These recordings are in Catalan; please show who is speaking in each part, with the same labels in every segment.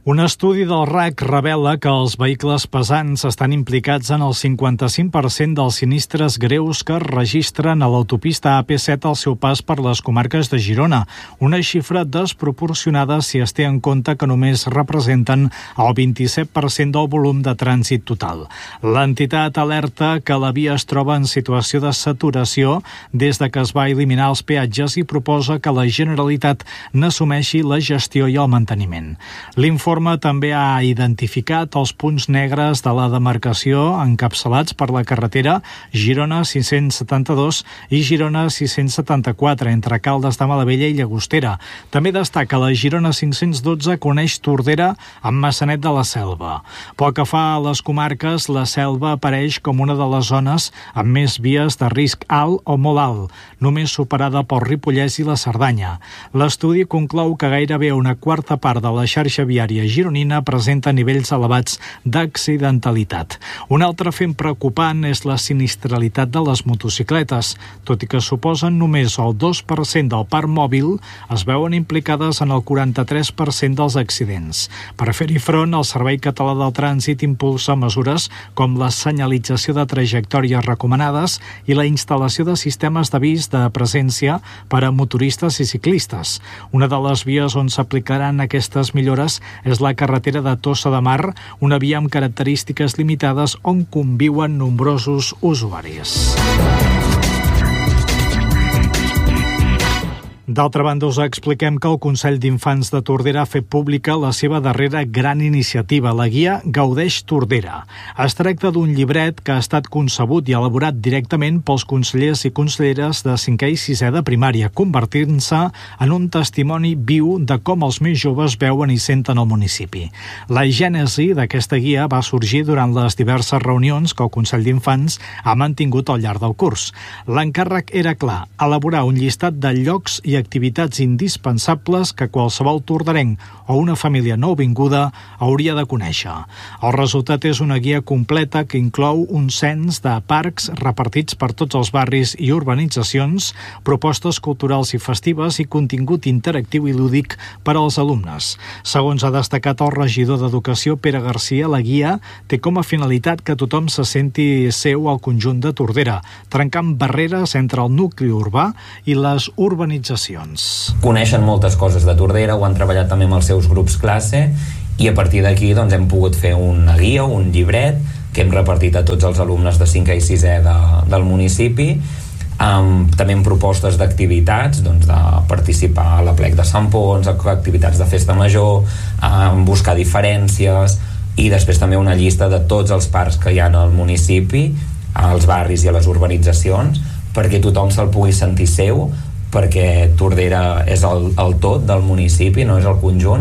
Speaker 1: Un estudi del RAC revela que els vehicles pesants estan implicats en el 55% dels sinistres greus que es registren a l'autopista AP7 al seu pas per les comarques de Girona, una xifra desproporcionada si es té en compte que només representen el 27% del volum de trànsit total. L'entitat alerta que la via es troba en situació de saturació des de que es va eliminar els peatges i proposa que la Generalitat n'assumeixi la gestió i el manteniment. L'informe també ha identificat els punts negres de la demarcació encapçalats per la carretera Girona 672 i Girona 674 entre Caldes de Malavella i Llagostera. També destaca la Girona 512 que uneix Tordera amb Maçanet de la Selva. Pel que fa a les comarques, la Selva apareix com una de les zones amb més vies de risc alt o molt alt, només superada pel Ripollès i la Cerdanya. L'estudi conclou que gairebé una quarta part de la xarxa viària gironina presenta nivells elevats d'accidentalitat. Un altre fet preocupant és la sinistralitat de les motocicletes. Tot i que suposen només el 2% del parc mòbil, es veuen implicades en el 43% dels accidents. Per fer-hi front, el Servei Català del Trànsit impulsa mesures com la senyalització de trajectòries recomanades i la instal·lació de sistemes d'avís de presència per a motoristes i ciclistes. Una de les vies on s'aplicaran aquestes millores és la carretera de Tossa de Mar, una via amb característiques limitades on conviuen nombrosos usuaris. D'altra banda, us expliquem que el Consell d'Infants de Tordera ha fet pública la seva darrera gran iniciativa, la guia Gaudeix Tordera. Es tracta d'un llibret que ha estat concebut i elaborat directament pels consellers i conselleres de 5è i 6è de primària, convertint-se en un testimoni viu de com els més joves veuen i senten el municipi. La gènesi d'aquesta guia va sorgir durant les diverses reunions que el Consell d'Infants ha mantingut al llarg del curs. L'encàrrec era clar, elaborar un llistat de llocs i activitats indispensables que qualsevol torderenc o una família nouvinguda hauria de conèixer. El resultat és una guia completa que inclou un cens de parcs repartits per tots els barris i urbanitzacions, propostes culturals i festives i contingut interactiu i lúdic per als alumnes. Segons ha destacat el regidor d'Educació, Pere Garcia, la guia té com a finalitat que tothom se senti seu al conjunt de Tordera, trencant barreres entre el nucli urbà i les urbanitzacions.
Speaker 2: Coneixen moltes coses de Tordera, ho han treballat també amb els seus grups classe i a partir d'aquí doncs, hem pogut fer una guia, un llibret que hem repartit a tots els alumnes de 5è i 6è del municipi, també amb propostes d'activitats, doncs, de participar a l'Aplec de Sant Pons, activitats de festa major, buscar diferències i després també una llista de tots els parcs que hi ha al municipi, als barris i a les urbanitzacions, perquè tothom se'l pugui sentir seu, perquè Tordera és el tot del municipi, no és el conjunt.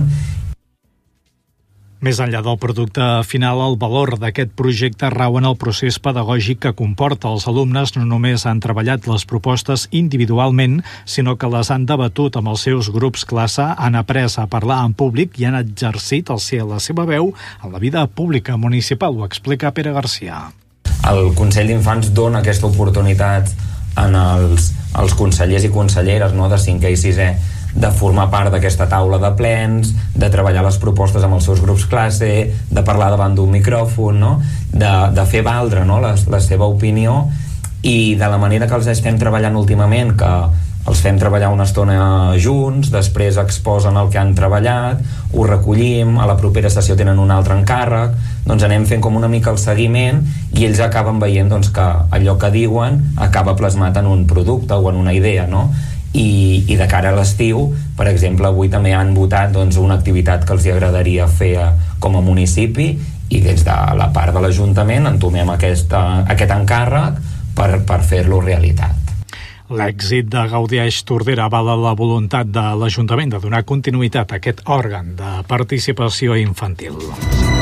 Speaker 1: Més enllà del producte final, el valor d'aquest projecte rau en el procés pedagògic que comporta. Els alumnes no només han treballat les propostes individualment, sinó que les han debatut amb els seus grups classe, han après a parlar en públic i han exercit la seva veu en la vida pública municipal. Ho explica Pere Garcia.
Speaker 2: El Consell d'Infants dona aquesta oportunitat en els consellers i conselleres, no, de 5è i 6è de formar part d'aquesta taula de plens, de treballar les propostes amb els seus grups classe, de parlar davant d'un micròfon, no? de fer valdre, no, la seva opinió, i de la manera que els estem treballant últimament, que els fem treballar una estona junts, després exposen el que han treballat, ho recollim, a la propera sessió tenen un altre encàrrec, doncs anem fent com una mica el seguiment i ells acaben veient doncs, que allò que diuen acaba plasmat en un producte o en una idea, no? I de cara a l'estiu, per exemple, avui també han votat doncs, una activitat que els agradaria fer com a municipi i des de la part de l'Ajuntament entomem aquest encàrrec per fer-lo realitat.
Speaker 1: L'èxit de Gaudeix Tordera avala la voluntat de l'Ajuntament de donar continuïtat a aquest òrgan de participació infantil.